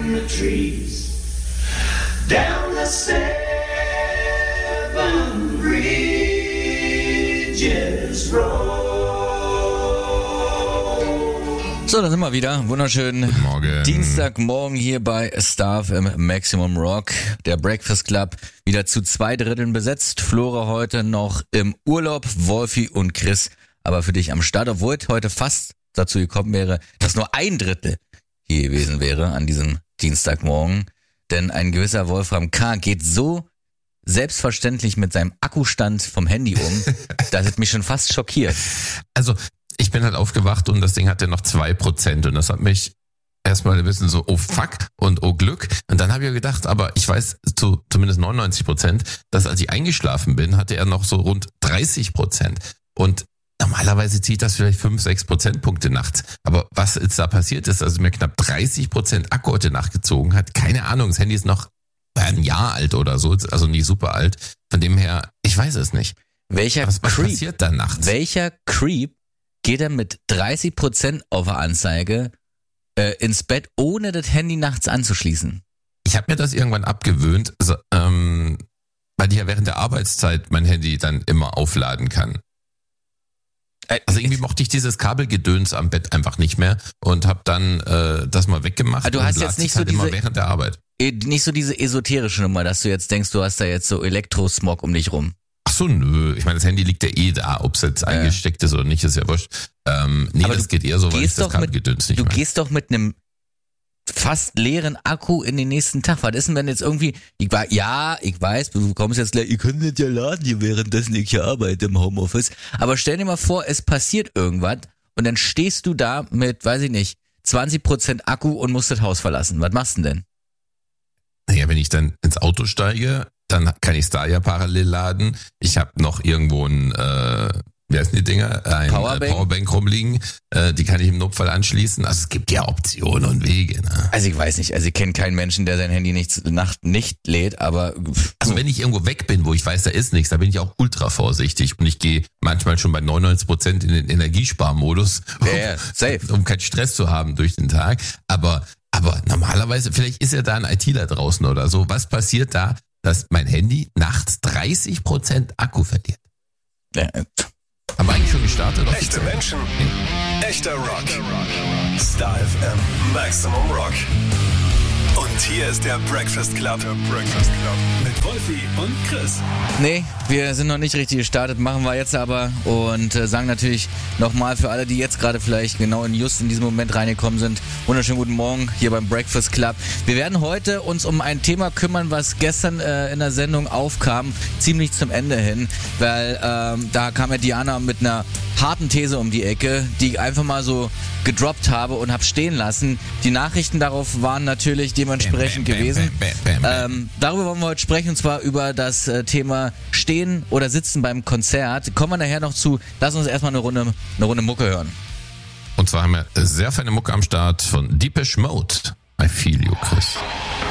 in the trees, down the 7 Bridges Road. So, da sind wir wieder. Wunderschönen Morgen. Dienstagmorgen hier bei Star FM Maximum Rock. Der Breakfast Club wieder zu 2/3 besetzt. Flora heute noch im Urlaub, Wolfi und Chris aber für dich am Start. Obwohl heute fast dazu gekommen wäre, dass nur 1/3 hier gewesen wäre an diesem Dienstagmorgen. Denn ein gewisser Wolfram K. geht so selbstverständlich mit seinem Akkustand vom Handy um, das hat mich schon fast schockiert. Also, ich bin halt aufgewacht und das Ding hatte noch 2% und das hat mich erstmal ein bisschen so, oh fuck und oh Glück. Und dann habe ich gedacht, aber ich weiß zu zumindest 99%, dass als ich eingeschlafen bin, hatte er noch so rund 30%. Und normalerweise zieht das vielleicht 5-6 Prozentpunkte nachts. Aber was jetzt da passiert ist, also mir knapp 30% Akku heute nachgezogen hat, keine Ahnung, das Handy ist noch ein Jahr alt oder so, also nicht super alt. Von dem her, ich weiß es nicht. Was passiert da nachts? Welcher Creep geht er mit 30% auf der Anzeige ins Bett, ohne das Handy nachts anzuschließen? Ich habe mir das irgendwann abgewöhnt, weil ich ja während der Arbeitszeit mein Handy dann immer aufladen kann. Also irgendwie mochte ich dieses Kabelgedöns am Bett einfach nicht mehr und habe dann das mal weggemacht. Also du hast jetzt nicht so halt immer während der Arbeit. Nicht so diese esoterische Nummer, dass du jetzt denkst, du hast da jetzt so Elektrosmog um dich rum. Ach so, nö. Ich meine, das Handy liegt ja eh da, ob es jetzt eingesteckt ist oder nicht, ist ja wurscht. Nee, aber das geht eher so, weil ich das Kabelgedöns nicht mehr. Du gehst doch mit einem fast leeren Akku in den nächsten Tag. Was ist denn, wenn jetzt irgendwie, ich weiß, du kommst jetzt gleich, ihr könnt nicht ja laden hier, währenddessen ich hier arbeite im Homeoffice. Aber stell dir mal vor, es passiert irgendwas und dann stehst du da mit, weiß ich nicht, 20% Akku und musst das Haus verlassen. Was machst du denn? Naja, wenn ich dann ins Auto steige, dann kann ich es da ja parallel laden. Ich habe noch irgendwo ein, wie heißen die Dinger? Ein Powerbank rumliegen. Die kann ich im Notfall anschließen. Also es gibt ja Optionen und Wege. Ne? Also ich weiß nicht, ich kenne keinen Menschen, der sein Handy nicht lädt, aber... Also wenn ich irgendwo weg bin, wo ich weiß, da ist nichts, da bin ich auch ultra vorsichtig und ich gehe manchmal schon bei 99% in den Energiesparmodus, um keinen Stress zu haben durch den Tag. Aber normalerweise, vielleicht ist ja da ein ITler draußen oder so. Was passiert da, dass mein Handy nachts 30% Akku verliert? Haben wir eigentlich schon gestartet? Echte Menschen, echter Rock. Star FM Maximum Rock. Und hier ist der Breakfast Club. Mit Wolfi und Chris. Nee, wir sind noch nicht richtig gestartet, machen wir jetzt aber und sagen natürlich nochmal für alle, die jetzt gerade vielleicht genau in diesem Moment reingekommen sind, wunderschönen guten Morgen hier beim Breakfast Club. Wir werden heute uns um ein Thema kümmern, was gestern in der Sendung aufkam, ziemlich zum Ende hin, weil da kam ja Diana mit einer harten These um die Ecke, die ich einfach mal so gedroppt habe und habe stehen lassen. Die Nachrichten darauf waren natürlich dementsprechend gewesen. Darüber wollen wir heute sprechen, und zwar über das Thema Stehen oder Sitzen beim Konzert. Kommen wir nachher noch zu. Lass uns erstmal eine Runde Mucke hören. Und zwar haben wir sehr feine Mucke am Start von Depeche Mode. I Feel You, Chris.